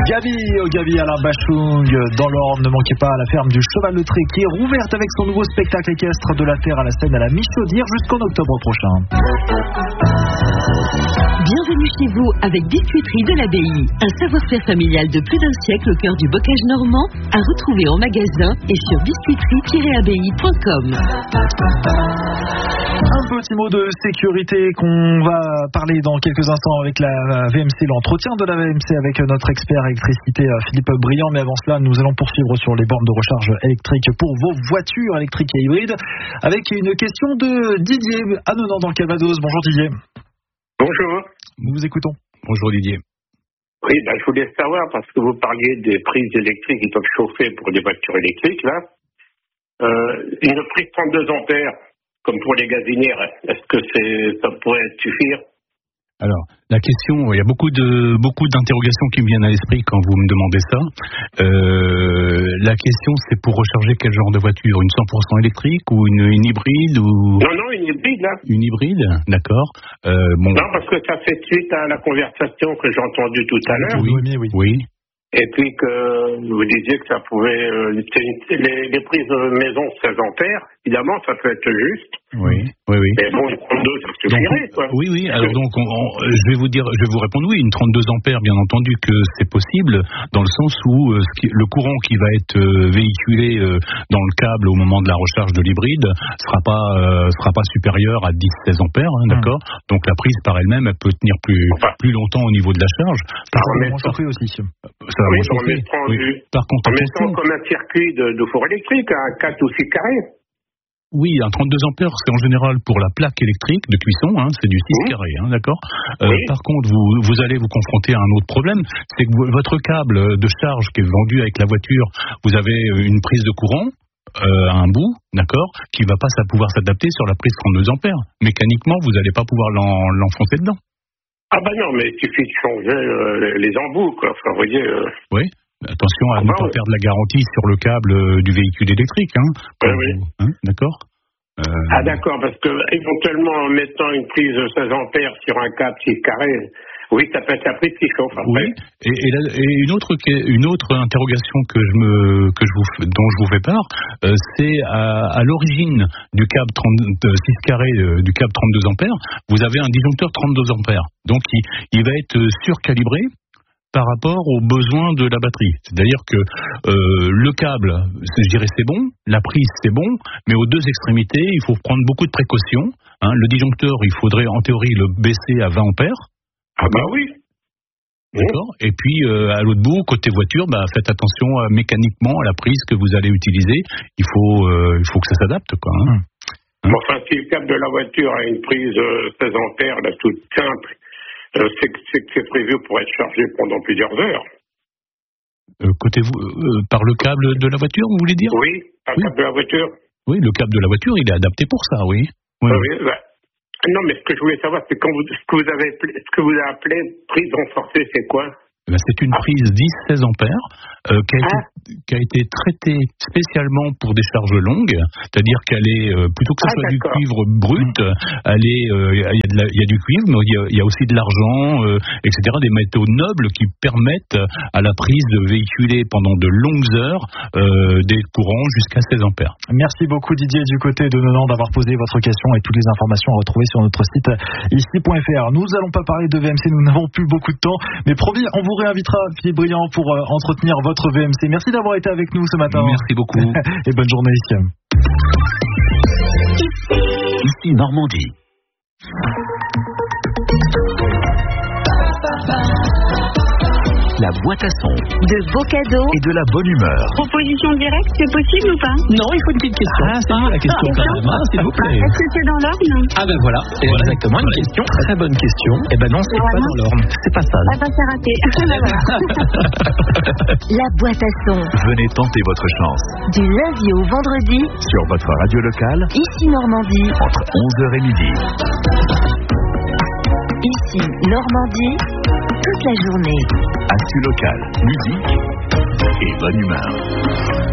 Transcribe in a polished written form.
Gabi Alain Bachung dans l'Orne. Ne manquez pas à la ferme du Cheval de Tré qui est rouverte avec son nouveau spectacle équestre de la terre à la Seine à la Michaudière jusqu'en octobre prochain. Bienvenue chez vous avec Biscuiterie de l'Abbaye. Un savoir-faire familial de plus d'un siècle au cœur du bocage normand, à retrouver en magasin et sur biscuiterie-abbaye.com. Un petit mot de sécurité qu'on va parler dans quelques instants avec la VMC, l'entretien de la VMC avec notre expert électricité Philippe Briand. Mais avant cela, nous allons poursuivre sur les bornes de recharge électrique pour vos voitures électriques et hybrides avec une question de Didier à Nonan dans le Calvados. Bonjour Didier. Bonjour. Nous vous écoutons. Bonjour Didier. Oui, je voulais savoir, parce que vous parliez des prises électriques qui peuvent chauffer pour des voitures électriques, là. Une prise 32 ampères, comme pour les gazinières, est-ce que ça pourrait suffire? Alors, la question, il y a beaucoup d'interrogations qui me viennent à l'esprit quand vous me demandez ça. La question, c'est pour recharger quel genre de voiture? Une 100% électrique ou une hybride ou... Non, une hybride, là. Une hybride, d'accord. Non, parce que ça fait suite à la conversation que j'ai entendue tout à l'heure. Oui. Et puis que vous disiez que ça pouvait... les prises maison 16 ampères, évidemment, ça peut être juste. Oui. Mais bon, une 32, ça suffirait, quoi. Oui. Alors donc, je vais vous répondre oui. Une 32 ampères, bien entendu que c'est possible, dans le sens où le courant qui va être véhiculé dans le câble au moment de la recharge de l'hybride sera pas supérieur à 10-16 ampères, hein, d'accord. Donc la prise par elle-même, elle peut tenir plus longtemps au niveau de la charge. Ça va moins chauffer aussi. Par contre, en mettant comme un circuit de four électrique, un 4 ou 6 carrés. Oui, un 32 ampères, c'est en général pour la plaque électrique de cuisson, hein, c'est du 6 carré, hein, d'accord. Par contre, vous allez vous confronter à un autre problème, c'est que votre câble de charge qui est vendu avec la voiture, vous avez une prise de courant à un bout, d'accord, qui va pas pouvoir s'adapter sur la prise 32 ampères. Mécaniquement, vous n'allez pas pouvoir l'enfoncer dedans. Ah bah non, mais il suffit de changer les embouts, quoi. Enfin, vous voyez. Oui. Attention à ne pas perdre la garantie sur le câble du véhicule électrique. Hein, hein, d'accord. Ah d'accord, parce que éventuellement en mettant une prise de 16 ampères sur un câble 6 carrés, oui, ça peut être la prise qui chauffe. Oui. Et une autre interrogation dont je vous fais part, c'est à l'origine du câble 6 carrés du câble 32 ampères, vous avez un disjoncteur 32 ampères. Donc il va être surcalibré par rapport aux besoins de la batterie. C'est-à-dire que le câble, je dirais c'est bon, la prise c'est bon, mais aux deux extrémités, il faut prendre beaucoup de précautions. Hein. Le disjoncteur, il faudrait en théorie le baisser à 20 ampères. Ah bah oui. D'accord. Et puis à l'autre bout, côté voiture, faites attention mécaniquement à la prise que vous allez utiliser. Il faut que ça s'adapte, quoi. Hein. Enfin, si le câble de la voiture a une prise 16 ampères, là, toute simple, c'est que c'est prévu pour être chargé pendant plusieurs heures. Côté par le câble de la voiture, vous voulez dire? Oui, par le câble de la voiture. Oui, le câble de la voiture, il est adapté pour ça, oui. Non, mais ce que je voulais savoir, c'est ce que vous avez appelé prise renforcée, c'est quoi? C'est une prise 10-16 ampères qui a été traitée spécialement pour des charges longues, c'est-à-dire qu'elle est plutôt que ce soit du cuivre brut, il y a du cuivre, mais il y a aussi de l'argent, etc., des métaux nobles qui permettent à la prise de véhiculer pendant de longues heures des courants jusqu'à 16 ampères. Merci beaucoup Didier du côté de Nonan d'avoir posé votre question et toutes les informations à retrouver sur notre site ici.fr. Nous n'allons pas parler de VMC, nous n'avons plus beaucoup de temps, mais promis, on vous réinvitera Philippe Briand pour entretenir votre VMC. Merci d'avoir été avec nous ce matin. Merci beaucoup. Et bonne journée. Ici Normandie. La boîte à son. De beaux cadeaux. Et de la bonne humeur. Proposition directe, c'est possible ou pas? Non, il faut une petite question. C'est la question quand même, hein, s'il vous plaît. Est-ce que c'est dans l'Orne? Ah ben voilà, exactement, une question, très bonne question. Eh ben non, c'est pas dans l'Orne, c'est pas ça. Ah ben c'est raté. La boîte à son. Venez tenter votre chance. Du lundi au vendredi. Sur votre radio locale. Ici Normandie. Entre 11h et midi. Ici Normandie. Toute la journée. Actu locale, musique et bonne humeur.